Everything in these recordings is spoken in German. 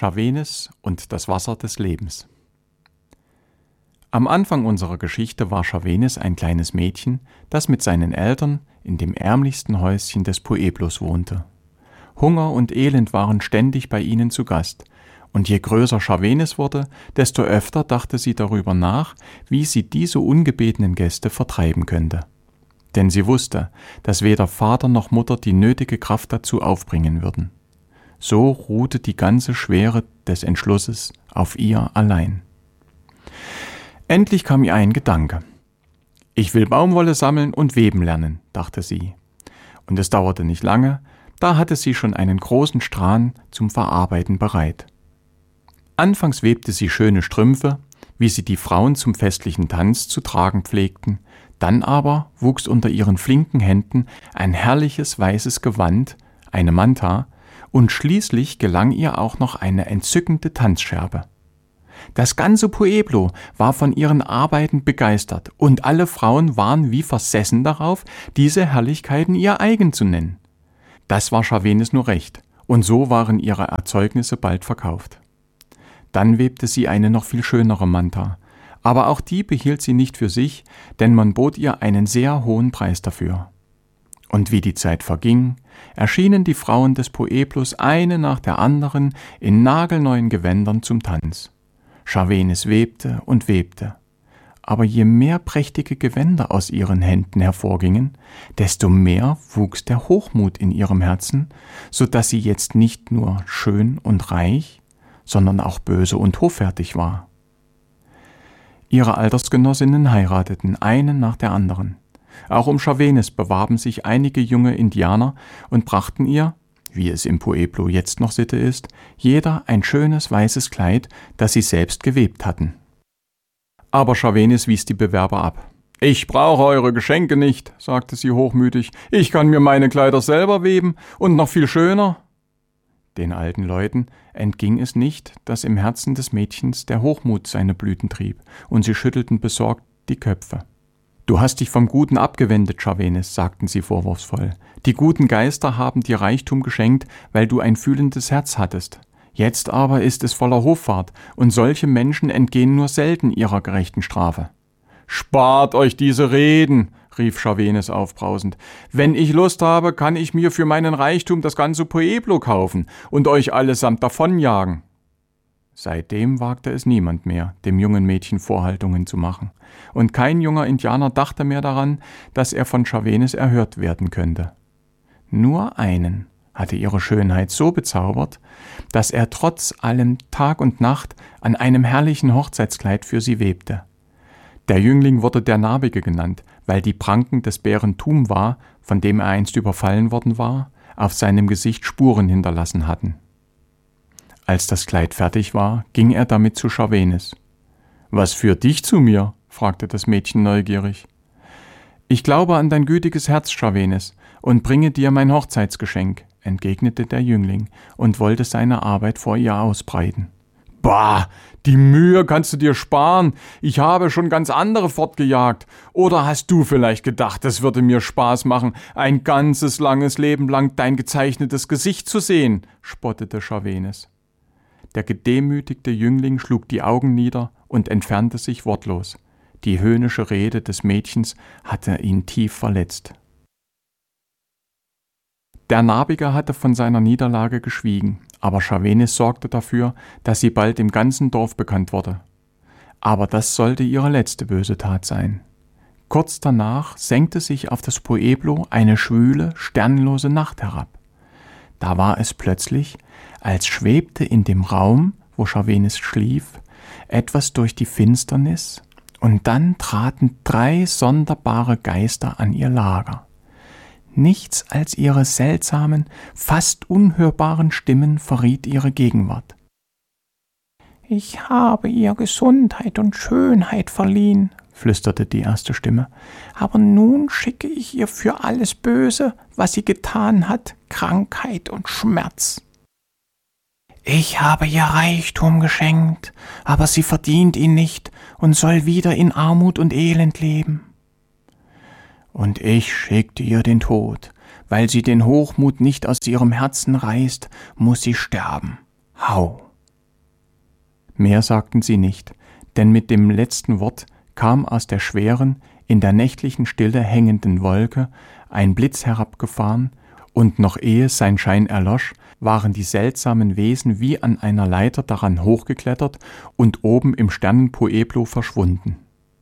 Scharwenes und das Wasser des Lebens. Am Anfang unserer Geschichte war Scharwenes ein kleines Mädchen, das mit seinen Eltern in dem ärmlichsten Häuschen des Pueblos wohnte. Hunger und Elend waren ständig bei ihnen zu Gast, und je größer Scharwenes wurde, desto öfter dachte sie darüber nach, wie sie diese ungebetenen Gäste vertreiben könnte. Denn sie wusste, dass weder Vater noch Mutter die nötige Kraft dazu aufbringen würden. So ruhte die ganze Schwere des Entschlusses auf ihr allein. Endlich kam ihr ein Gedanke. Ich will Baumwolle sammeln und weben lernen, dachte sie. Und es dauerte nicht lange, da hatte sie schon einen großen Strahn zum Verarbeiten bereit. Anfangs webte sie schöne Strümpfe, wie sie die Frauen zum festlichen Tanz zu tragen pflegten, dann aber wuchs unter ihren flinken Händen ein herrliches weißes Gewand, eine Manta, und schließlich gelang ihr auch noch eine entzückende Tanzscherbe. Das ganze Pueblo war von ihren Arbeiten begeistert und alle Frauen waren wie versessen darauf, diese Herrlichkeiten ihr eigen zu nennen. Das war Scharwenes nur recht, und so waren ihre Erzeugnisse bald verkauft. Dann webte sie eine noch viel schönere Manta, aber auch die behielt sie nicht für sich, denn man bot ihr einen sehr hohen Preis dafür. Und wie die Zeit verging, erschienen die Frauen des Pueblos eine nach der anderen in nagelneuen Gewändern zum Tanz. Scharwenes webte und webte, aber je mehr prächtige Gewänder aus ihren Händen hervorgingen, desto mehr wuchs der Hochmut in ihrem Herzen, so dass sie jetzt nicht nur schön und reich, sondern auch böse und hoffärtig war. Ihre Altersgenossinnen heirateten, eine nach der anderen. Auch um Scharwenes bewarben sich einige junge Indianer und brachten ihr, wie es im Pueblo jetzt noch Sitte ist, jeder ein schönes weißes Kleid, das sie selbst gewebt hatten. Aber Scharwenes wies die Bewerber ab. »Ich brauche eure Geschenke nicht«, sagte sie hochmütig. »Ich kann mir meine Kleider selber weben und noch viel schöner.« Den alten Leuten entging es nicht, dass im Herzen des Mädchens der Hochmut seine Blüten trieb, und sie schüttelten besorgt die Köpfe. »Du hast dich vom Guten abgewendet, Scharwenes«, sagten sie vorwurfsvoll. »Die guten Geister haben dir Reichtum geschenkt, weil du ein fühlendes Herz hattest. Jetzt aber ist es voller Hoffart, und solche Menschen entgehen nur selten ihrer gerechten Strafe.« »Spart euch diese Reden«, rief Scharwenes aufbrausend. »Wenn ich Lust habe, kann ich mir für meinen Reichtum das ganze Pueblo kaufen und euch allesamt davonjagen.« Seitdem wagte es niemand mehr, dem jungen Mädchen Vorhaltungen zu machen, und kein junger Indianer dachte mehr daran, dass er von Scharwenes erhört werden könnte. Nur einen hatte ihre Schönheit so bezaubert, dass er trotz allem Tag und Nacht an einem herrlichen Hochzeitskleid für sie webte. Der Jüngling wurde der Narbige genannt, weil die Pranken des Bären Tumwa, von dem er einst überfallen worden war, auf seinem Gesicht Spuren hinterlassen hatten. Als das Kleid fertig war, ging er damit zu Scharwenes. »Was führt dich zu mir?« fragte das Mädchen neugierig. »Ich glaube an dein gütiges Herz, Scharwenes, und bringe dir mein Hochzeitsgeschenk«, entgegnete der Jüngling und wollte seine Arbeit vor ihr ausbreiten. »Bah, die Mühe kannst du dir sparen. Ich habe schon ganz andere fortgejagt. Oder hast du vielleicht gedacht, es würde mir Spaß machen, ein ganzes langes Leben lang dein gezeichnetes Gesicht zu sehen?« spottete Scharwenes. Der gedemütigte Jüngling schlug die Augen nieder und entfernte sich wortlos. Die höhnische Rede des Mädchens hatte ihn tief verletzt. Der Narbige hatte von seiner Niederlage geschwiegen, aber Scharwenes sorgte dafür, dass sie bald im ganzen Dorf bekannt wurde. Aber das sollte ihre letzte böse Tat sein. Kurz danach senkte sich auf das Pueblo eine schwüle, sternlose Nacht herab. Da war es plötzlich, als schwebte in dem Raum, wo Scharwenes schlief, etwas durch die Finsternis, und dann traten 3 sonderbare Geister an ihr Lager. Nichts als ihre seltsamen, fast unhörbaren Stimmen verriet ihre Gegenwart. »Ich habe ihr Gesundheit und Schönheit verliehen«, flüsterte die erste Stimme, »aber nun schicke ich ihr für alles Böse, was sie getan hat, Krankheit und Schmerz. Ich habe ihr Reichtum geschenkt, aber sie verdient ihn nicht und soll wieder in Armut und Elend leben. Und ich schickte ihr den Tod, weil sie den Hochmut nicht aus ihrem Herzen reißt, muss sie sterben. Hau!« Mehr sagten sie nicht, denn mit dem letzten Wort kam aus der schweren, in der nächtlichen Stille hängenden Wolke ein Blitz herabgefahren, und noch ehe sein Schein erlosch, waren die seltsamen Wesen wie an einer Leiter daran hochgeklettert und oben im Sternenpueblo verschwunden.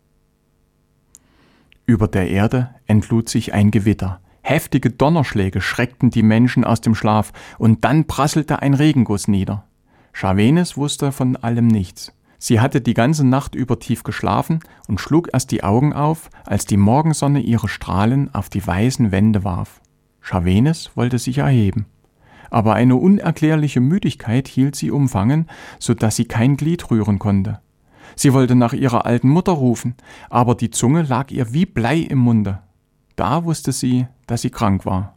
Über der Erde entlud sich ein Gewitter. Heftige Donnerschläge schreckten die Menschen aus dem Schlaf, und dann prasselte ein Regenguss nieder. Scharwenes wusste von allem nichts. Sie hatte die ganze Nacht über tief geschlafen und schlug erst die Augen auf, als die Morgensonne ihre Strahlen auf die weißen Wände warf. Scharwenes wollte sich erheben, aber eine unerklärliche Müdigkeit hielt sie umfangen, so dass sie kein Glied rühren konnte. Sie wollte nach ihrer alten Mutter rufen, aber die Zunge lag ihr wie Blei im Munde. Da wusste sie, dass sie krank war.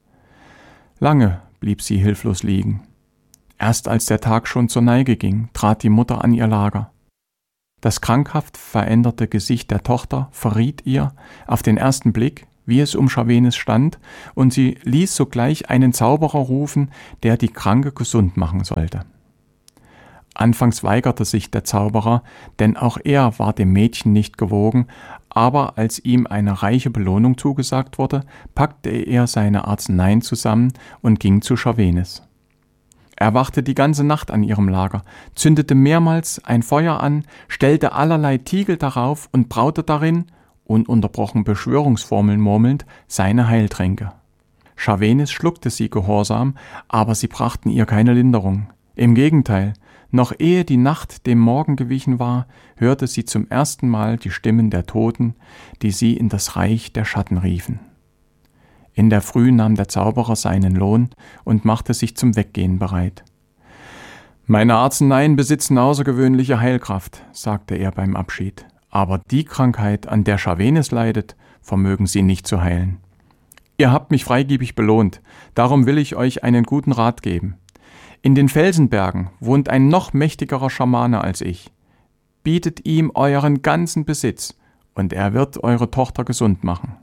Lange blieb sie hilflos liegen. Erst als der Tag schon zur Neige ging, trat die Mutter an ihr Lager. Das krankhaft veränderte Gesicht der Tochter verriet ihr auf den ersten Blick, wie es um Scharwenes stand, und sie ließ sogleich einen Zauberer rufen, der die Kranke gesund machen sollte. Anfangs weigerte sich der Zauberer, denn auch er war dem Mädchen nicht gewogen, aber als ihm eine reiche Belohnung zugesagt wurde, packte er seine Arzneien zusammen und ging zu Scharwenes. Er wachte die ganze Nacht an ihrem Lager, zündete mehrmals ein Feuer an, stellte allerlei Tiegel darauf und braute darin, ununterbrochen Beschwörungsformeln murmelnd, seine Heiltränke. Scharwenes schluckte sie gehorsam, aber sie brachten ihr keine Linderung. Im Gegenteil, noch ehe die Nacht dem Morgen gewichen war, hörte sie zum ersten Mal die Stimmen der Toten, die sie in das Reich der Schatten riefen. In der Früh nahm der Zauberer seinen Lohn und machte sich zum Weggehen bereit. »Meine Arzneien besitzen außergewöhnliche Heilkraft«, sagte er beim Abschied. »Aber die Krankheit, an der Scharwenes leidet, vermögen sie nicht zu heilen. Ihr habt mich freigebig belohnt, darum will ich euch einen guten Rat geben. In den Felsenbergen wohnt ein noch mächtigerer Schamane als ich. Bietet ihm euren ganzen Besitz, und er wird eure Tochter gesund machen.«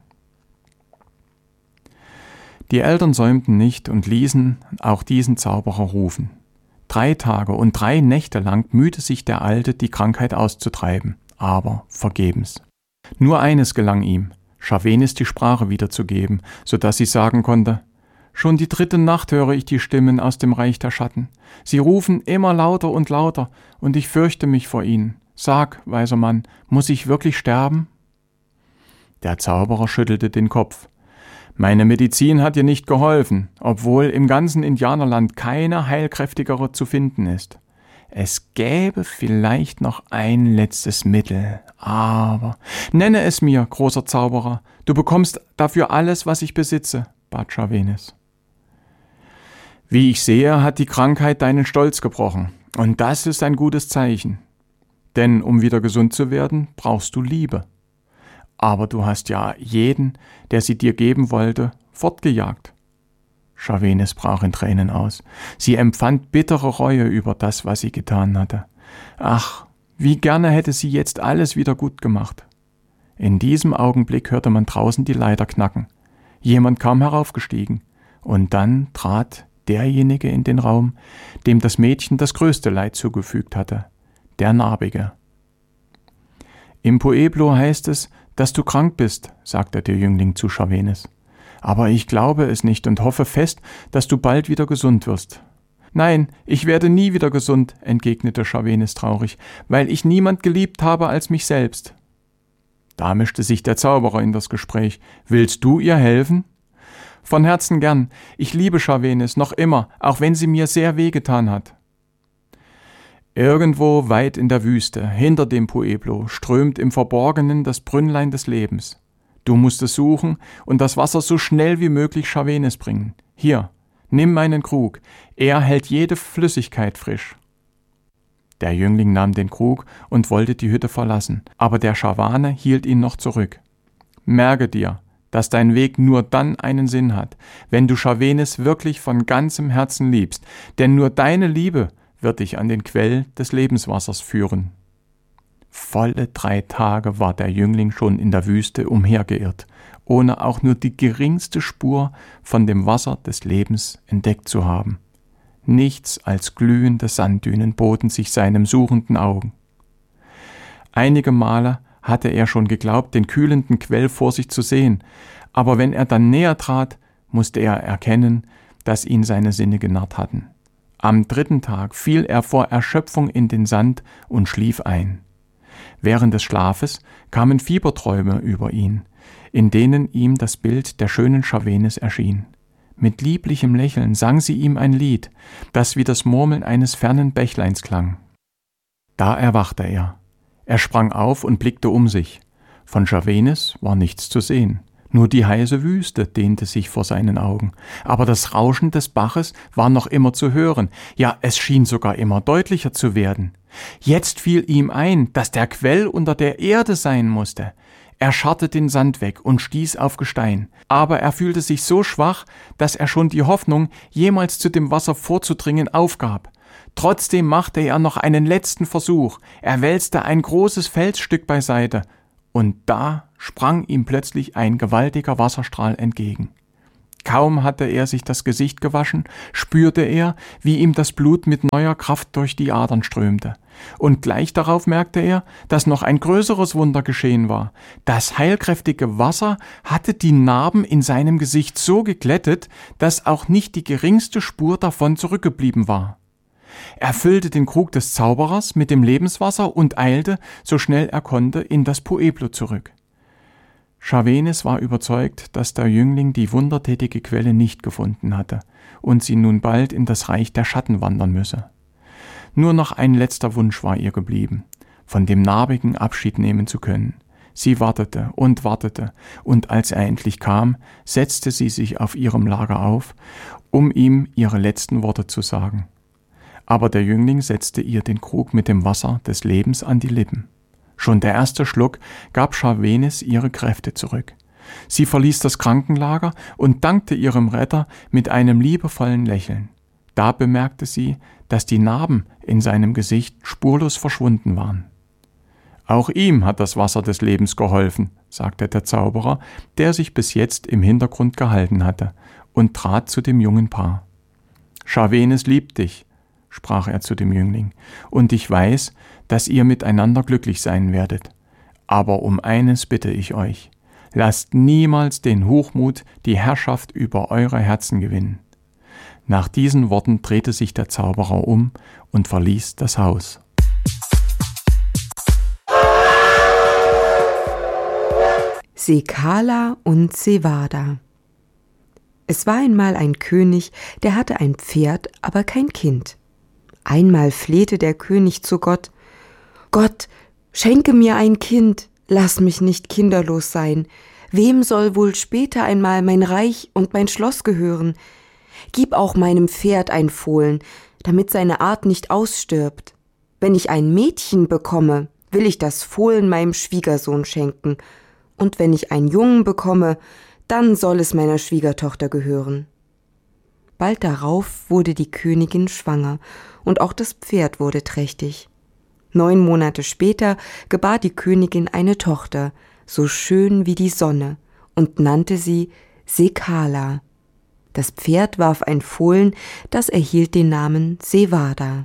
Die Eltern säumten nicht und ließen auch diesen Zauberer rufen. 3 Tage und 3 Nächte lang mühte sich der Alte, die Krankheit auszutreiben, aber vergebens. Nur eines gelang ihm, Scharwenes die Sprache wiederzugeben, so dass sie sagen konnte: »Schon die 3. Nacht höre ich die Stimmen aus dem Reich der Schatten. Sie rufen immer lauter und lauter, und ich fürchte mich vor ihnen. Sag, weiser Mann, muss ich wirklich sterben?« Der Zauberer schüttelte den Kopf. »Meine Medizin hat dir nicht geholfen, obwohl im ganzen Indianerland keine heilkräftigere zu finden ist. Es gäbe vielleicht noch ein letztes Mittel, aber nenne es mir, großer Zauberer, du bekommst dafür alles, was ich besitze«, bat Scharwenes. »Wie ich sehe, hat die Krankheit deinen Stolz gebrochen, und das ist ein gutes Zeichen. Denn um wieder gesund zu werden, brauchst du Liebe. Aber du hast ja jeden, der sie dir geben wollte, fortgejagt.« Scharwenes brach in Tränen aus. Sie empfand bittere Reue über das, was sie getan hatte. Ach, wie gerne hätte sie jetzt alles wieder gut gemacht. In diesem Augenblick hörte man draußen die Leiter knacken. Jemand kam heraufgestiegen, und dann trat derjenige in den Raum, dem das Mädchen das größte Leid zugefügt hatte, der Narbige. »Im Pueblo heißt es, dass du krank bist«, sagte der Jüngling zu Scharwenes. »Aber ich glaube es nicht und hoffe fest, dass du bald wieder gesund wirst.« »Nein, ich werde nie wieder gesund«, entgegnete Scharwenes traurig, »weil ich niemand geliebt habe als mich selbst.« Da mischte sich der Zauberer in das Gespräch. »Willst du ihr helfen?« »Von Herzen gern. Ich liebe Scharwenes noch immer, auch wenn sie mir sehr wehgetan hat.« Irgendwo weit in der Wüste, hinter dem Pueblo, strömt im Verborgenen das Brünnlein des Lebens. Du musst es suchen und das Wasser so schnell wie möglich Scharwenes bringen. Hier, nimm meinen Krug, er hält jede Flüssigkeit frisch. Der Jüngling nahm den Krug und wollte die Hütte verlassen, aber der Scharwane hielt ihn noch zurück. »Merke dir, dass dein Weg nur dann einen Sinn hat, wenn du Scharwenes wirklich von ganzem Herzen liebst, denn nur deine Liebe wird dich an den Quell des Lebenswassers führen.« Volle 3 Tage war der Jüngling schon in der Wüste umhergeirrt, ohne auch nur die geringste Spur von dem Wasser des Lebens entdeckt zu haben. Nichts als glühende Sanddünen boten sich seinem suchenden Augen. Einige Male hatte er schon geglaubt, den kühlenden Quell vor sich zu sehen, aber wenn er dann näher trat, musste er erkennen, dass ihn seine Sinne genarrt hatten. Am 3. Tag fiel er vor Erschöpfung in den Sand und schlief ein. Während des Schlafes kamen Fieberträume über ihn, in denen ihm das Bild der schönen Schawenis erschien. Mit lieblichem Lächeln sang sie ihm ein Lied, das wie das Murmeln eines fernen Bächleins klang. Da erwachte er. Er sprang auf und blickte um sich. Von Schawenis war nichts zu sehen. Nur die heiße Wüste dehnte sich vor seinen Augen. Aber das Rauschen des Baches war noch immer zu hören. Ja, es schien sogar immer deutlicher zu werden. Jetzt fiel ihm ein, dass der Quell unter der Erde sein musste. Er scharrte den Sand weg und stieß auf Gestein. Aber er fühlte sich so schwach, dass er schon die Hoffnung, jemals zu dem Wasser vorzudringen, aufgab. Trotzdem machte er noch einen letzten Versuch. Er wälzte ein großes Felsstück beiseite. Und da sprang ihm plötzlich ein gewaltiger Wasserstrahl entgegen. Kaum hatte er sich das Gesicht gewaschen, spürte er, wie ihm das Blut mit neuer Kraft durch die Adern strömte. Und gleich darauf merkte er, dass noch ein größeres Wunder geschehen war. Das heilkräftige Wasser hatte die Narben in seinem Gesicht so geglättet, dass auch nicht die geringste Spur davon zurückgeblieben war. Er füllte den Krug des Zauberers mit dem Lebenswasser und eilte, so schnell er konnte, in das Pueblo zurück. Schawenis war überzeugt, dass der Jüngling die wundertätige Quelle nicht gefunden hatte und sie nun bald in das Reich der Schatten wandern müsse. Nur noch ein letzter Wunsch war ihr geblieben, von dem Narbigen Abschied nehmen zu können. Sie wartete, und als er endlich kam, setzte sie sich auf ihrem Lager auf, um ihm ihre letzten Worte zu sagen. Aber der Jüngling setzte ihr den Krug mit dem Wasser des Lebens an die Lippen. Schon der erste Schluck gab Schawenis ihre Kräfte zurück. Sie verließ das Krankenlager und dankte ihrem Retter mit einem liebevollen Lächeln. Da bemerkte sie, dass die Narben in seinem Gesicht spurlos verschwunden waren. »Auch ihm hat das Wasser des Lebens geholfen«, sagte der Zauberer, der sich bis jetzt im Hintergrund gehalten hatte, und trat zu dem jungen Paar. »Schawenis liebt dich«, sprach er zu dem Jüngling, »und ich weiß, dass ihr miteinander glücklich sein werdet. Aber um eines bitte ich euch, lasst niemals den Hochmut die Herrschaft über eure Herzen gewinnen.« Nach diesen Worten drehte sich der Zauberer um und verließ das Haus. Sekala und Sevada. Es war einmal ein König, der hatte ein Pferd, aber kein Kind. Einmal flehte der König zu Gott: »Gott, schenke mir ein Kind, lass mich nicht kinderlos sein. Wem soll wohl später einmal mein Reich und mein Schloss gehören? Gib auch meinem Pferd ein Fohlen, damit seine Art nicht ausstirbt. Wenn ich ein Mädchen bekomme, will ich das Fohlen meinem Schwiegersohn schenken. Und wenn ich einen Jungen bekomme, dann soll es meiner Schwiegertochter gehören.« Bald darauf wurde die Königin schwanger und auch das Pferd wurde trächtig. 9 Monate später gebar die Königin eine Tochter, so schön wie die Sonne, und nannte sie Sekala. Das Pferd warf ein Fohlen, das erhielt den Namen Sevada.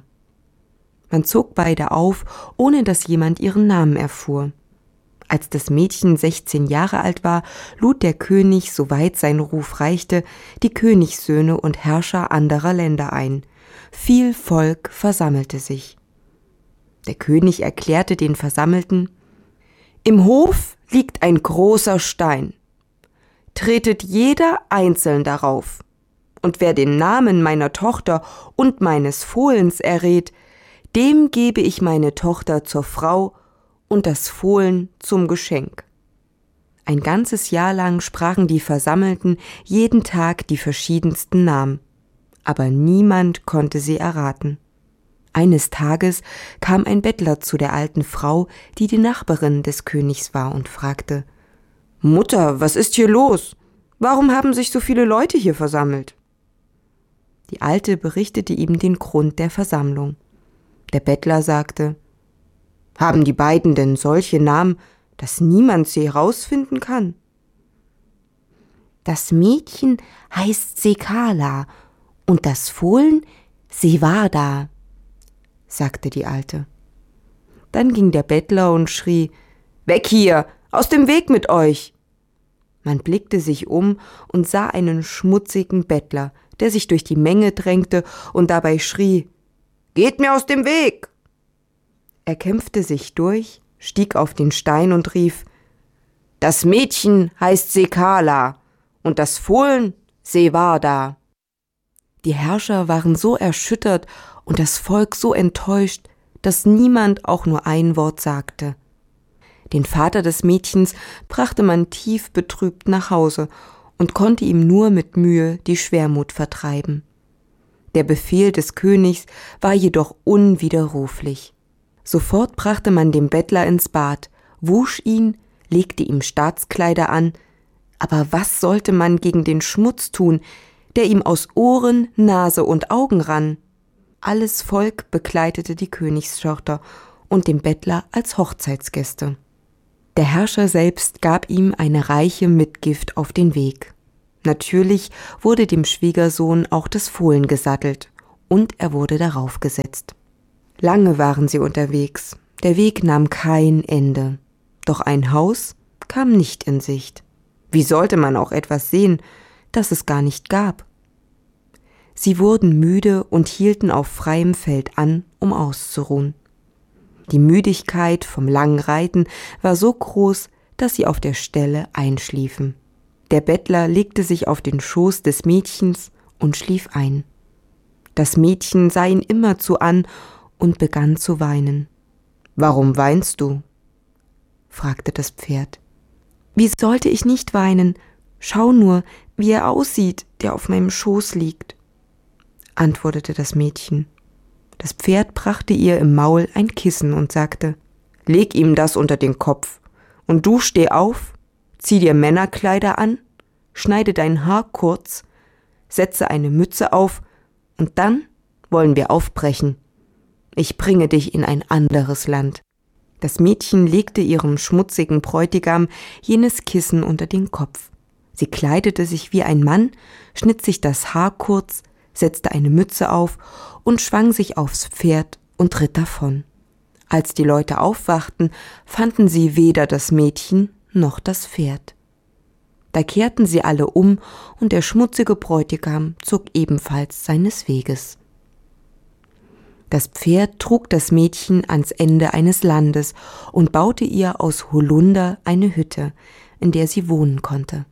Man zog beide auf, ohne dass jemand ihren Namen erfuhr. Als das Mädchen 16 Jahre alt war, lud der König, soweit sein Ruf reichte, die Königssöhne und Herrscher anderer Länder ein. Viel Volk versammelte sich. Der König erklärte den Versammelten: »Im Hof liegt ein großer Stein. Tretet jeder einzeln darauf. Und wer den Namen meiner Tochter und meines Fohlens errät, dem gebe ich meine Tochter zur Frau und das Fohlen zum Geschenk.« Ein ganzes Jahr lang sprachen die Versammelten jeden Tag die verschiedensten Namen, aber niemand konnte sie erraten. Eines Tages kam ein Bettler zu der alten Frau, die die Nachbarin des Königs war, und fragte: »Mutter, was ist hier los? Warum haben sich so viele Leute hier versammelt?« Die Alte berichtete ihm den Grund der Versammlung. Der Bettler sagte: »Haben die beiden denn solche Namen, dass niemand sie herausfinden kann?« »Das Mädchen heißt Sekala und das Fohlen »Sie war da«, sagte die Alte. Dann ging der Bettler und schrie, »Weg hier, aus dem Weg mit euch!« Man blickte sich um und sah einen schmutzigen Bettler, der sich durch die Menge drängte und dabei schrie, »Geht mir aus dem Weg!« Er kämpfte sich durch, stieg auf den Stein und rief, »Das Mädchen heißt Sekala und das Fohlen Sevada.« Die Herrscher waren so erschüttert und das Volk so enttäuscht, dass niemand auch nur ein Wort sagte. Den Vater des Mädchens brachte man tief betrübt nach Hause und konnte ihm nur mit Mühe die Schwermut vertreiben. Der Befehl des Königs war jedoch unwiderruflich. Sofort brachte man den Bettler ins Bad, wusch ihn, legte ihm Staatskleider an, aber was sollte man gegen den Schmutz tun, der ihm aus Ohren, Nase und Augen rann? Alles Volk begleitete die Königstochter und den Bettler als Hochzeitsgäste. Der Herrscher selbst gab ihm eine reiche Mitgift auf den Weg. Natürlich wurde dem Schwiegersohn auch das Fohlen gesattelt und er wurde darauf gesetzt. Lange waren sie unterwegs, der Weg nahm kein Ende, doch ein Haus kam nicht in Sicht. Wie sollte man auch etwas sehen, das es gar nicht gab? Sie wurden müde und hielten auf freiem Feld an, um auszuruhen. Die Müdigkeit vom langen Reiten war so groß, dass sie auf der Stelle einschliefen. Der Bettler legte sich auf den Schoß des Mädchens und schlief ein. Das Mädchen sah ihn immerzu an und begann zu weinen. »Warum weinst du?« fragte das Pferd. »Wie sollte ich nicht weinen? Schau nur, wie er aussieht, der auf meinem Schoß liegt«, antwortete das Mädchen. Das Pferd brachte ihr im Maul ein Kissen und sagte, »Leg ihm das unter den Kopf, und du steh auf, zieh dir Männerkleider an, schneide dein Haar kurz, setze eine Mütze auf, und dann wollen wir aufbrechen. Ich bringe dich in ein anderes Land.« Das Mädchen legte ihrem schmutzigen Bräutigam jenes Kissen unter den Kopf. Sie kleidete sich wie ein Mann, schnitt sich das Haar kurz, setzte eine Mütze auf und schwang sich aufs Pferd und ritt davon. Als die Leute aufwachten, fanden sie weder das Mädchen noch das Pferd. Da kehrten sie alle um und der schmutzige Bräutigam zog ebenfalls seines Weges. Das Pferd trug das Mädchen ans Ende eines Landes und baute ihr aus Holunder eine Hütte, in der sie wohnen konnte.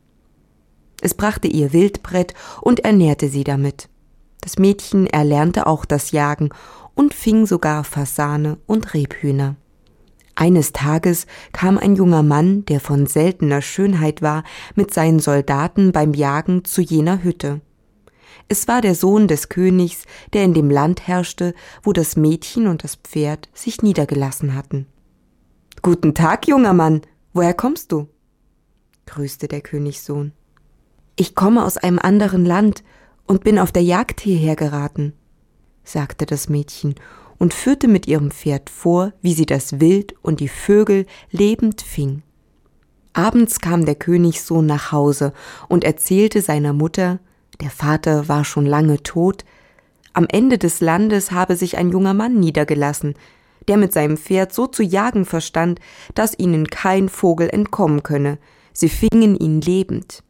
Es brachte ihr Wildbret und ernährte sie damit. Das Mädchen erlernte auch das Jagen und fing sogar Fasane und Rebhühner. Eines Tages kam ein junger Mann, der von seltener Schönheit war, mit seinen Soldaten beim Jagen zu jener Hütte. Es war der Sohn des Königs, der in dem Land herrschte, wo das Mädchen und das Pferd sich niedergelassen hatten. »Guten Tag, junger Mann, woher kommst du?« grüßte der Königssohn. »Ich komme aus einem anderen Land und bin auf der Jagd hierher geraten«, sagte das Mädchen und führte mit ihrem Pferd vor, wie sie das Wild und die Vögel lebend fing. Abends kam der Königssohn nach Hause und erzählte seiner Mutter, der Vater war schon lange tot, am Ende des Landes habe sich ein junger Mann niedergelassen, der mit seinem Pferd so zu jagen verstand, dass ihnen kein Vogel entkommen könne, sie fingen ihn lebend.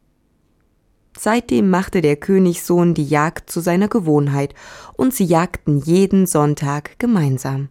Seitdem machte der Königssohn die Jagd zu seiner Gewohnheit und sie jagten jeden Sonntag gemeinsam.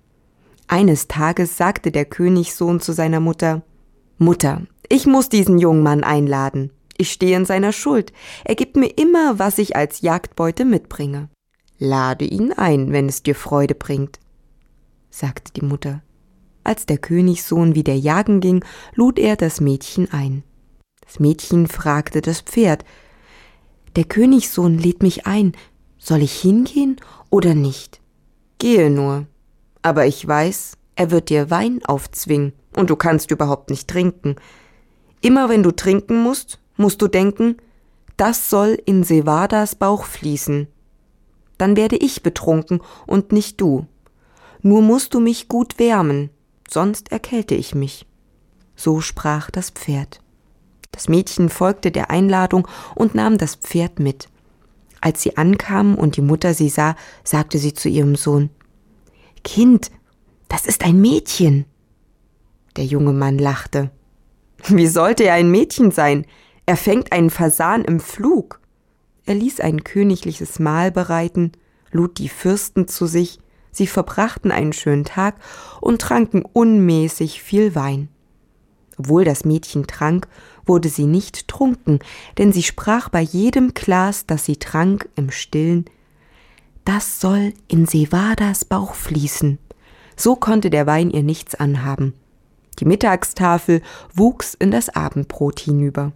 Eines Tages sagte der Königssohn zu seiner Mutter, »Mutter, ich muss diesen jungen Mann einladen. Ich stehe in seiner Schuld. Er gibt mir immer, was ich als Jagdbeute mitbringe. Lade ihn ein, wenn es dir Freude bringt«, sagte die Mutter. Als der Königssohn wieder jagen ging, lud er das Mädchen ein. Das Mädchen fragte das Pferd, »Der Königssohn lädt mich ein, soll ich hingehen oder nicht?« »Gehe nur, aber ich weiß, er wird dir Wein aufzwingen und du kannst überhaupt nicht trinken. Immer wenn du trinken musst, musst du denken, das soll in Sevadas Bauch fließen. Dann werde ich betrunken und nicht du. Nur musst du mich gut wärmen, sonst erkälte ich mich.« So sprach das Pferd. Das Mädchen folgte der Einladung und nahm das Pferd mit. Als sie ankamen und die Mutter sie sah, sagte sie zu ihrem Sohn: »Kind, das ist ein Mädchen.« Der junge Mann lachte. »Wie sollte er ein Mädchen sein? Er fängt einen Fasan im Flug.« Er ließ ein königliches Mahl bereiten, lud die Fürsten zu sich, sie verbrachten einen schönen Tag und tranken unmäßig viel Wein. Obwohl das Mädchen trank, wurde sie nicht trunken, denn sie sprach bei jedem Glas, das sie trank, im Stillen: »Das soll in Sevadas Bauch fließen.« So konnte der Wein ihr nichts anhaben. Die Mittagstafel wuchs in das Abendbrot hinüber.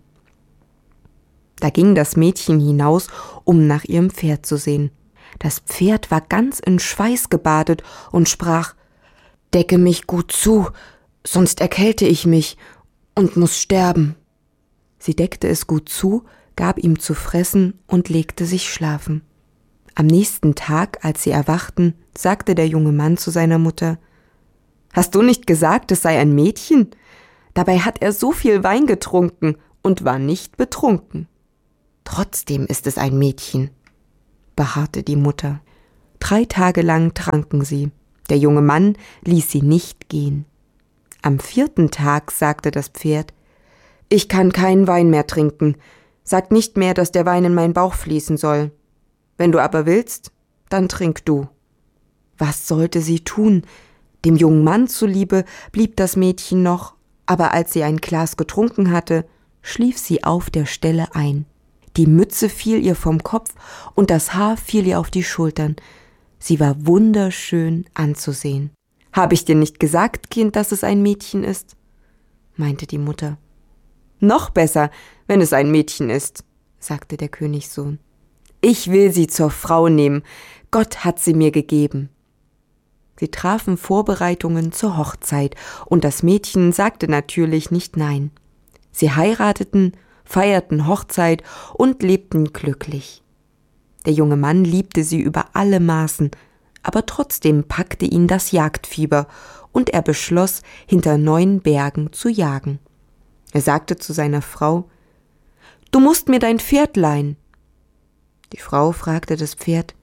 Da ging das Mädchen hinaus, um nach ihrem Pferd zu sehen. Das Pferd war ganz in Schweiß gebadet und sprach: »Decke mich gut zu, sonst erkälte ich mich und muss sterben.« Sie deckte es gut zu, gab ihm zu fressen und legte sich schlafen. Am nächsten Tag, als sie erwachten, sagte der junge Mann zu seiner Mutter: »Hast du nicht gesagt, es sei ein Mädchen? Dabei hat er so viel Wein getrunken und war nicht betrunken.« »Trotzdem ist es ein Mädchen«, beharrte die Mutter. 3 Tage lang tranken sie. Der junge Mann ließ sie nicht gehen. Am 4. Tag sagte das Pferd: »Ich kann keinen Wein mehr trinken. Sag nicht mehr, dass der Wein in meinen Bauch fließen soll. Wenn du aber willst, dann trink du.« Was sollte sie tun? Dem jungen Mann zuliebe blieb das Mädchen noch, aber als sie ein Glas getrunken hatte, schlief sie auf der Stelle ein. Die Mütze fiel ihr vom Kopf und das Haar fiel ihr auf die Schultern. Sie war wunderschön anzusehen. »Habe ich dir nicht gesagt, Kind, dass es ein Mädchen ist?« meinte die Mutter. »Noch besser, wenn es ein Mädchen ist«, sagte der Königssohn. »Ich will sie zur Frau nehmen. Gott hat sie mir gegeben.« Sie trafen Vorbereitungen zur Hochzeit und das Mädchen sagte natürlich nicht nein. Sie heirateten, feierten Hochzeit und lebten glücklich. Der junge Mann liebte sie über alle Maßen, aber trotzdem packte ihn das Jagdfieber und er beschloss, hinter 9 Bergen zu jagen. Er sagte zu seiner Frau: »Du musst mir dein Pferd leihen.« Die Frau fragte das Pferd: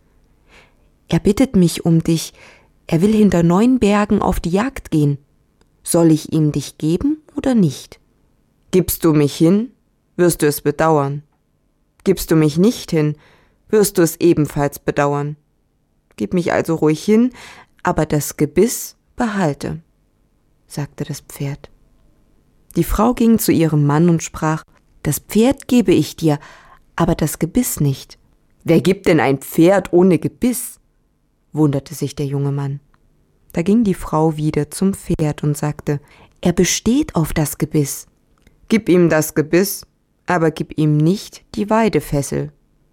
»Er bittet mich um dich, er will hinter 9 Bergen auf die Jagd gehen. Soll ich ihm dich geben oder nicht?« »Gibst du mich hin, wirst du es bedauern. Gibst du mich nicht hin, wirst du es ebenfalls bedauern. Gib mich also ruhig hin, aber das Gebiss behalte«, sagte das Pferd. Die Frau ging zu ihrem Mann und sprach: »Das Pferd gebe ich dir, aber das Gebiss nicht.« »Wer gibt denn ein Pferd ohne Gebiss?«, wunderte sich der junge Mann. Da ging die Frau wieder zum Pferd und sagte: »Er besteht auf das Gebiss.« »Gib ihm das Gebiss, aber gib ihm nicht die Weidefessel.«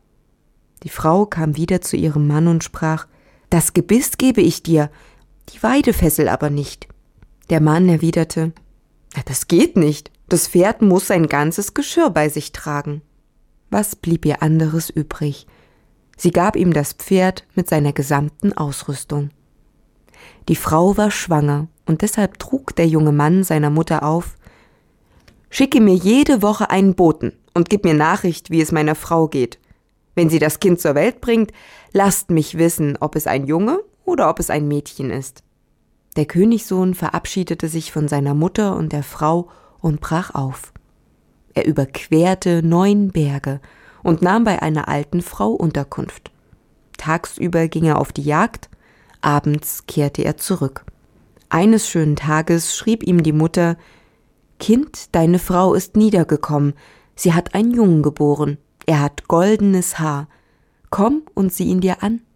Die Frau kam wieder zu ihrem Mann und sprach: »Das Gebiss gebe ich dir, die Weidefessel aber nicht.« Der Mann erwiderte: »Das geht nicht, das Pferd muss sein ganzes Geschirr bei sich tragen.« Was blieb ihr anderes übrig? Sie gab ihm das Pferd mit seiner gesamten Ausrüstung. Die Frau war schwanger und deshalb trug der junge Mann seiner Mutter auf: »Schicke mir jede Woche einen Boten und gib mir Nachricht, wie es meiner Frau geht. Wenn sie das Kind zur Welt bringt, lasst mich wissen, ob es ein Junge oder ob es ein Mädchen ist.« Der Königssohn verabschiedete sich von seiner Mutter und der Frau und brach auf. Er überquerte 9 Berge und nahm bei einer alten Frau Unterkunft. Tagsüber ging er auf die Jagd, abends kehrte er zurück. Eines schönen Tages schrieb ihm die Mutter: »Kind, deine Frau ist niedergekommen, sie hat einen Jungen geboren, er hat goldenes Haar, komm und sieh ihn dir an.«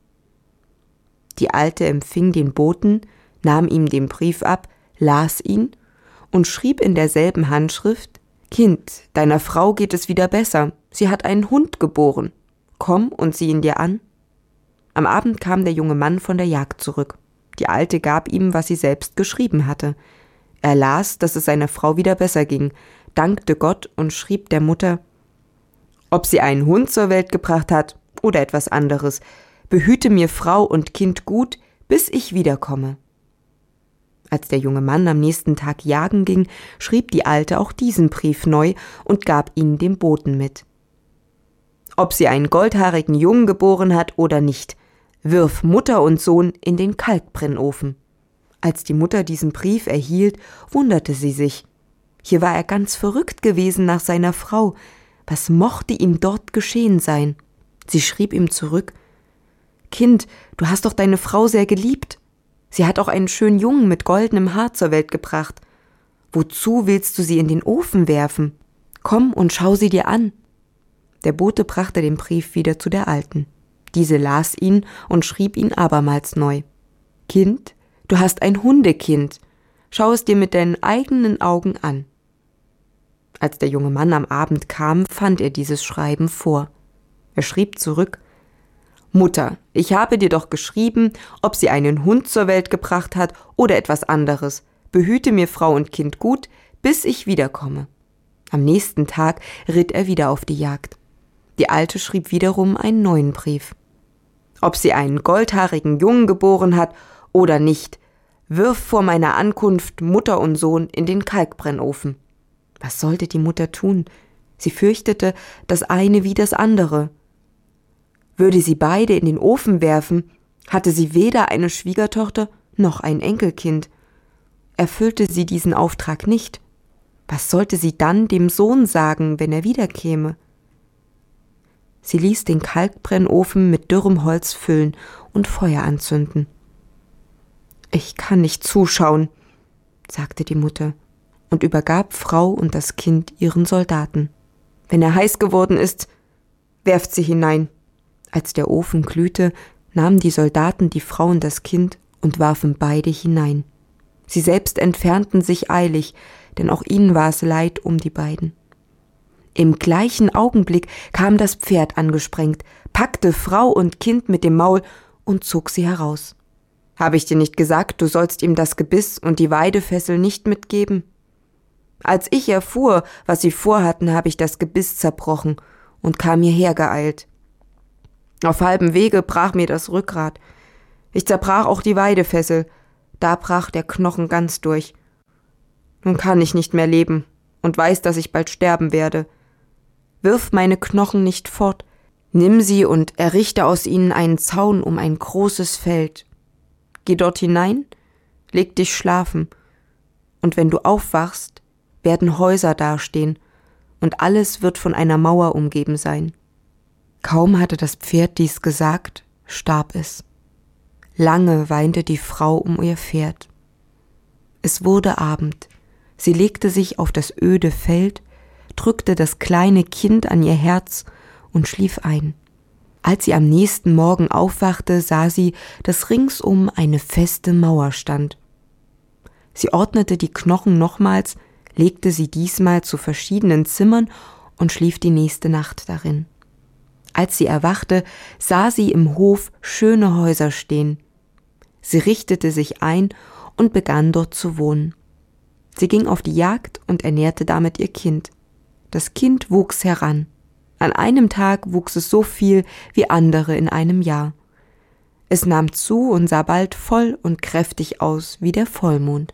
Die Alte empfing den Boten, nahm ihm den Brief ab, las ihn und schrieb in derselben Handschrift: »Kind, deiner Frau geht es wieder besser, sie hat einen Hund geboren, komm und sieh ihn dir an.« Am Abend kam der junge Mann von der Jagd zurück. Die Alte gab ihm, was sie selbst geschrieben hatte. Er las, dass es seiner Frau wieder besser ging, dankte Gott und schrieb der Mutter: »Ob sie einen Hund zur Welt gebracht hat oder etwas anderes, behüte mir Frau und Kind gut, bis ich wiederkomme.« Als der junge Mann am nächsten Tag jagen ging, schrieb die Alte auch diesen Brief neu und gab ihn dem Boten mit. ob sie einen goldhaarigen Jungen geboren hat oder nicht. Wirf Mutter und Sohn in den Kalkbrennofen. Als die Mutter diesen Brief erhielt, wunderte sie sich. Hier war er ganz verrückt gewesen nach seiner Frau. Was mochte ihm dort geschehen sein? Sie schrieb ihm zurück: »Kind, du hast doch deine Frau sehr geliebt. Sie hat auch einen schönen Jungen mit goldenem Haar zur Welt gebracht. Wozu willst du sie in den Ofen werfen? Komm und schau sie dir an.« Der Bote brachte den Brief wieder zu der Alten. Diese las ihn und schrieb ihn abermals neu. »Kind, du hast ein Hundekind. Schau es dir mit deinen eigenen Augen an.« Als der junge Mann am Abend kam, fand er dieses Schreiben vor. Er schrieb zurück: »Mutter, ich habe dir doch geschrieben, ob sie einen Hund zur Welt gebracht hat oder etwas anderes. Behüte mir Frau und Kind gut, bis ich wiederkomme.« Am nächsten Tag ritt er wieder auf die Jagd. Die Alte schrieb wiederum einen neuen Brief. »Ob sie einen goldhaarigen Jungen geboren hat oder nicht, wirf vor meiner Ankunft Mutter und Sohn in den Kalkbrennofen.« Was sollte die Mutter tun? Sie fürchtete das eine wie das andere. Würde sie beide in den Ofen werfen, hatte sie weder eine Schwiegertochter noch ein Enkelkind. Erfüllte sie diesen Auftrag nicht, was sollte sie dann dem Sohn sagen, wenn er wiederkäme? Sie ließ den Kalkbrennofen mit dürrem Holz füllen und Feuer anzünden. »Ich kann nicht zuschauen«, sagte die Mutter und übergab Frau und das Kind ihren Soldaten. »Wenn er heiß geworden ist, werft sie hinein.« Als der Ofen glühte, nahmen die Soldaten die Frau und das Kind und warfen beide hinein. Sie selbst entfernten sich eilig, denn auch ihnen war es leid um die beiden. Im gleichen Augenblick kam das Pferd angesprengt, packte Frau und Kind mit dem Maul und zog sie heraus. »Habe ich dir nicht gesagt, du sollst ihm das Gebiss und die Weidefessel nicht mitgeben?« »Als ich erfuhr, was sie vorhatten, habe ich das Gebiss zerbrochen und kam hierher geeilt. Auf halbem Wege brach mir das Rückgrat. Ich zerbrach auch die Weidefessel, da brach der Knochen ganz durch. Nun kann ich nicht mehr leben und weiß, dass ich bald sterben werde. Wirf meine Knochen nicht fort, nimm sie und errichte aus ihnen einen Zaun um ein großes Feld. Geh dort hinein, leg dich schlafen, und wenn du aufwachst, werden Häuser dastehen, und alles wird von einer Mauer umgeben sein.« Kaum hatte das Pferd dies gesagt, starb es. Lange weinte die Frau um ihr Pferd. Es wurde Abend. Sie legte sich auf das öde Feld, drückte das kleine Kind an ihr Herz und schlief ein. Als sie am nächsten Morgen aufwachte, sah sie, dass ringsum eine feste Mauer stand. Sie ordnete die Knochen nochmals, legte sie diesmal zu verschiedenen Zimmern und schlief die nächste Nacht darin. Als sie erwachte, sah sie im Hof schöne Häuser stehen. Sie richtete sich ein und begann dort zu wohnen. Sie ging auf die Jagd und ernährte damit ihr Kind. Das Kind wuchs heran. An einem Tag wuchs es so viel wie andere in einem Jahr. Es nahm zu und sah bald voll und kräftig aus wie der Vollmond.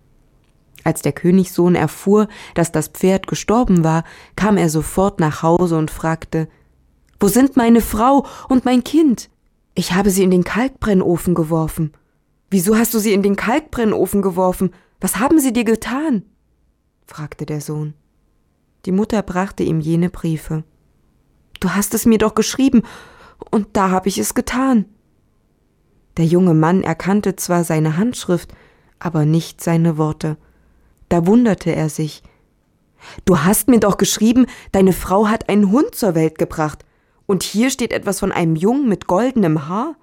Als der Königssohn erfuhr, dass das Pferd gestorben war, kam er sofort nach Hause und fragte: »Wo sind meine Frau und mein Kind?« »Ich habe sie in den Kalkbrennofen geworfen.« »Wieso hast du sie in den Kalkbrennofen geworfen? Was haben sie dir getan?« fragte der Sohn. Die Mutter brachte ihm jene Briefe. »Du hast es mir doch geschrieben, und da habe ich es getan.« Der junge Mann erkannte zwar seine Handschrift, aber nicht seine Worte. Da wunderte er sich. »Du hast mir doch geschrieben, deine Frau hat einen Hund zur Welt gebracht, und hier steht etwas von einem Jungen mit goldenem Haar?«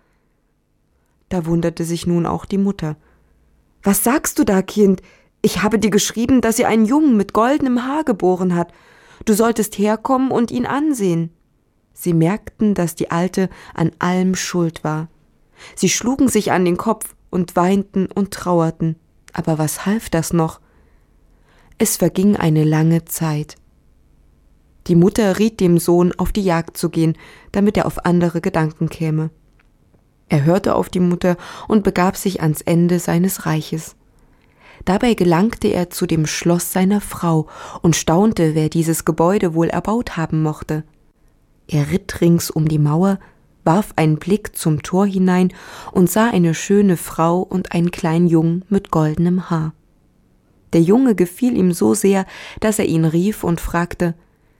Da wunderte sich nun auch die Mutter. »Was sagst du da, Kind? Ich habe dir geschrieben, dass sie einen Jungen mit goldenem Haar geboren hat. Du solltest herkommen und ihn ansehen.« Sie merkten, dass die Alte an allem schuld war. Sie schlugen sich an den Kopf und weinten und trauerten. Aber was half das noch? Es verging eine lange Zeit. Die Mutter riet dem Sohn, auf die Jagd zu gehen, damit er auf andere Gedanken käme. Er hörte auf die Mutter und begab sich ans Ende seines Reiches. Dabei gelangte er zu dem Schloss seiner Frau und staunte, wer dieses Gebäude wohl erbaut haben mochte. Er ritt rings um die Mauer, warf einen Blick zum Tor hinein und sah eine schöne Frau und einen kleinen Jungen mit goldenem Haar. Der Junge gefiel ihm so sehr, dass er ihn rief und fragte: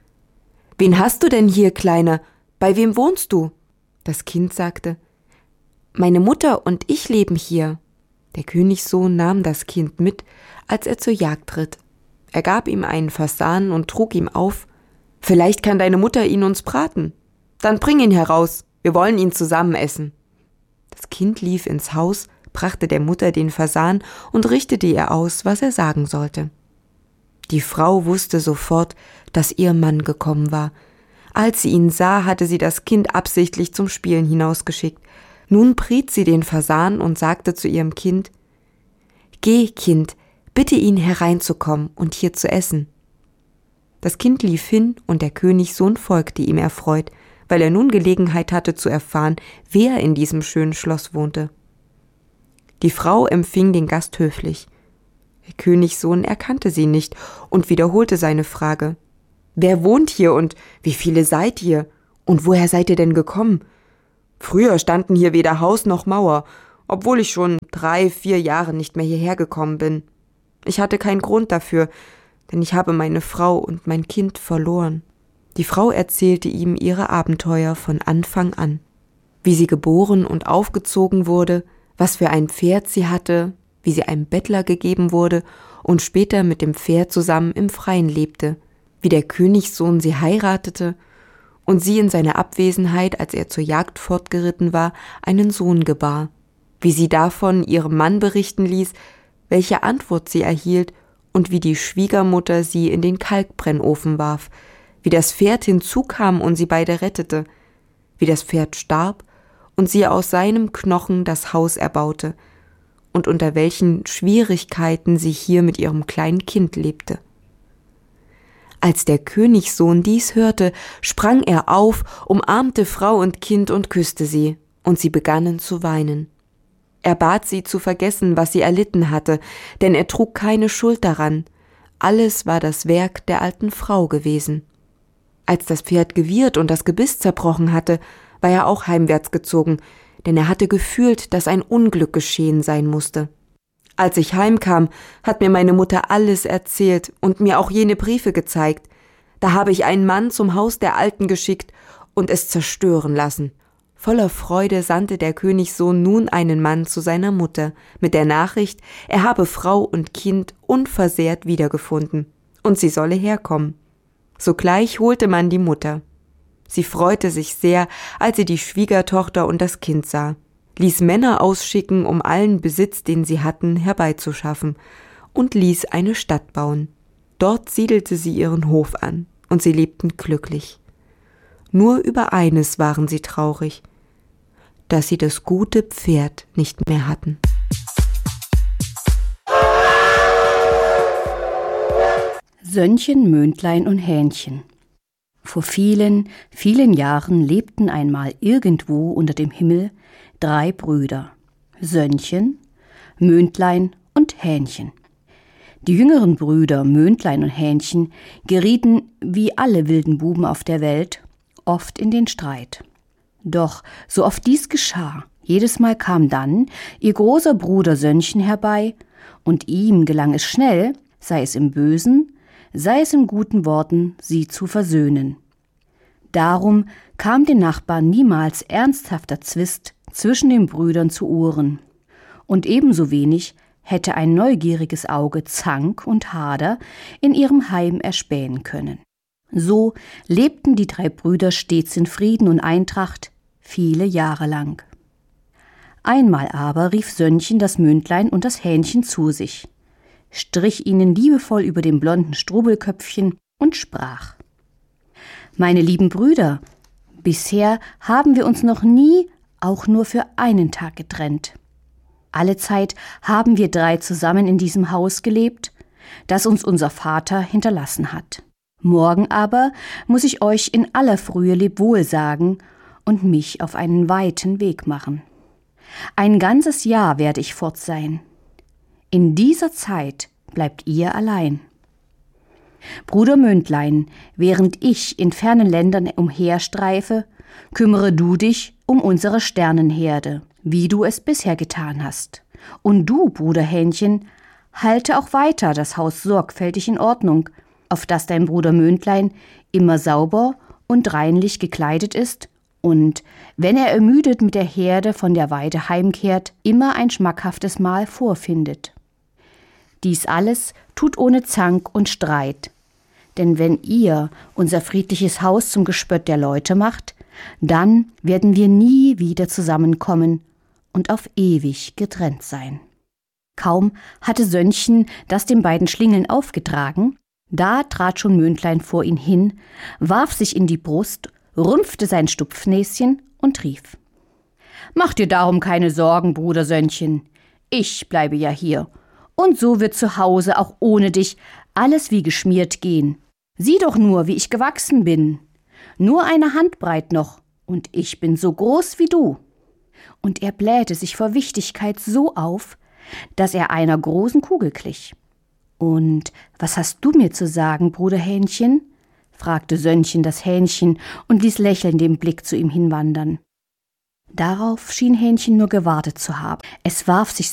»Wen hast du denn hier, Kleiner? Bei wem wohnst du?« Das Kind sagte: »Meine Mutter und ich leben hier.« Der Königssohn nahm das Kind mit, als er zur Jagd ritt. Er gab ihm einen Fasan und trug ihm auf: »Vielleicht kann deine Mutter ihn uns braten. Dann bring ihn heraus, wir wollen ihn zusammen essen.« Das Kind lief ins Haus, brachte der Mutter den Fasan und richtete ihr aus, was er sagen sollte. Die Frau wusste sofort, dass ihr Mann gekommen war. Als sie ihn sah, hatte sie das Kind absichtlich zum Spielen hinausgeschickt. Nun briet sie den Fasan und sagte zu ihrem Kind: »Geh, Kind, bitte ihn hereinzukommen und hier zu essen.« Das Kind lief hin und der Königssohn folgte ihm erfreut, weil er nun Gelegenheit hatte zu erfahren, wer in diesem schönen Schloss wohnte. Die Frau empfing den Gast höflich. Der Königssohn erkannte sie nicht und wiederholte seine Frage: »Wer wohnt hier und wie viele seid ihr? Und woher seid ihr denn gekommen? Früher standen hier weder Haus noch Mauer, obwohl ich schon 3-4 Jahre nicht mehr hierher gekommen bin. Ich hatte keinen Grund dafür, denn ich habe meine Frau und mein Kind verloren.« Die Frau erzählte ihm ihre Abenteuer von Anfang an. Wie sie geboren und aufgezogen wurde, was für ein Pferd sie hatte, wie sie einem Bettler gegeben wurde und später mit dem Pferd zusammen im Freien lebte, wie der Königssohn sie heiratete und sie in seiner Abwesenheit, als er zur Jagd fortgeritten war, einen Sohn gebar, wie sie davon ihrem Mann berichten ließ, welche Antwort sie erhielt und wie die Schwiegermutter sie in den Kalkbrennofen warf, wie das Pferd hinzukam und sie beide rettete, wie das Pferd starb und sie aus seinem Knochen das Haus erbaute und unter welchen Schwierigkeiten sie hier mit ihrem kleinen Kind lebte. Als der Königssohn dies hörte, sprang er auf, umarmte Frau und Kind und küsste sie, und sie begannen zu weinen. Er bat sie zu vergessen, was sie erlitten hatte, denn er trug keine Schuld daran. Alles war das Werk der alten Frau gewesen. Als das Pferd gewirrt und das Gebiss zerbrochen hatte, war er auch heimwärts gezogen, denn er hatte gefühlt, dass ein Unglück geschehen sein musste. Als ich heimkam, hat mir meine Mutter alles erzählt und mir auch jene Briefe gezeigt. Da habe ich einen Mann zum Haus der Alten geschickt und es zerstören lassen. Voller Freude sandte der Königssohn nun einen Mann zu seiner Mutter mit der Nachricht, er habe Frau und Kind unversehrt wiedergefunden und sie solle herkommen. Sogleich holte man die Mutter. Sie freute sich sehr, als sie die Schwiegertochter und das Kind sah, ließ Männer ausschicken, um allen Besitz, den sie hatten, herbeizuschaffen, und ließ eine Stadt bauen. Dort siedelte sie ihren Hof an, und sie lebten glücklich. Nur über eines waren sie traurig, dass sie das gute Pferd nicht mehr hatten. Sönnchen, Möndlein und Hähnchen. Vor vielen, vielen Jahren lebten einmal irgendwo unter dem Himmel 3 Brüder, Sönnchen, Möndlein und Hähnchen. Die jüngeren Brüder Möndlein und Hähnchen gerieten, wie alle wilden Buben auf der Welt, oft in den Streit. Doch so oft dies geschah, jedes Mal kam dann ihr großer Bruder Sönnchen herbei, und ihm gelang es schnell, sei es im Bösen, sei es in guten Worten, sie zu versöhnen. Darum kam den Nachbarn niemals ernsthafter Zwist zwischen den Brüdern zu Ohren. Und ebenso wenig hätte ein neugieriges Auge Zank und Hader in ihrem Heim erspähen können. So lebten die 3 Brüder stets in Frieden und Eintracht, viele Jahre lang. Einmal aber rief Sönnchen das Möndlein und das Hähnchen zu sich, strich ihnen liebevoll über dem blonden Strubelköpfchen und sprach: »Meine lieben Brüder, bisher haben wir uns noch nie auch nur für einen Tag getrennt. Allezeit haben wir 3 zusammen in diesem Haus gelebt, das uns unser Vater hinterlassen hat. Morgen aber muss ich euch in aller Frühe Lebwohl sagen und mich auf einen weiten Weg machen. Ein ganzes Jahr werde ich fort sein. In dieser Zeit bleibt ihr allein. Bruder Mündlein, während ich in fernen Ländern umherstreife, kümmere du dich um unsere Sternenherde, wie du es bisher getan hast. Und du, Bruder Hähnchen, halte auch weiter das Haus sorgfältig in Ordnung, auf dass dein Bruder Mündlein immer sauber und reinlich gekleidet ist und, wenn er ermüdet mit der Herde von der Weide heimkehrt, immer ein schmackhaftes Mahl vorfindet. Dies alles tut ohne Zank und Streit, denn wenn ihr unser friedliches Haus zum Gespött der Leute macht, dann werden wir nie wieder zusammenkommen und auf ewig getrennt sein. Kaum hatte Sönnchen das den beiden Schlingeln aufgetragen, da trat schon Mündlein vor ihn hin, warf sich in die Brust, rümpfte sein Stupfnäschen und rief: »Mach dir darum keine Sorgen, Bruder Sönnchen, ich bleibe ja hier, und so wird zu Hause auch ohne dich alles wie geschmiert gehen. Sieh doch nur, wie ich gewachsen bin, nur eine Handbreit noch, und ich bin so groß wie du.« Und er blähte sich vor Wichtigkeit so auf, dass er einer großen Kugel glich. »Und was hast du mir zu sagen, Bruder Hähnchen?« fragte Sönnchen das Hähnchen und ließ lächelnd den Blick zu ihm hinwandern. Darauf schien Hähnchen nur gewartet zu haben. Es warf sich